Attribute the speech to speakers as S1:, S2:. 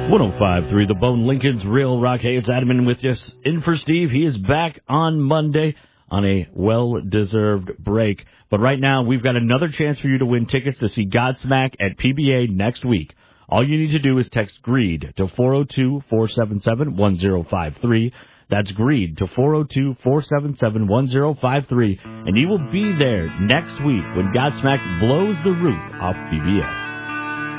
S1: 105.3 The Bone, Lincoln's Real Rock. Hey, it's Adam with you. In for Steve. He is back on Monday on a well-deserved break. But right now, we've got another chance for you to win tickets to see Godsmack at PBA next week. All you need to do is text GREED to 402-477-1053. That's GREED to 402-477-1053. And you will be there next week when Godsmack blows the roof off PBA.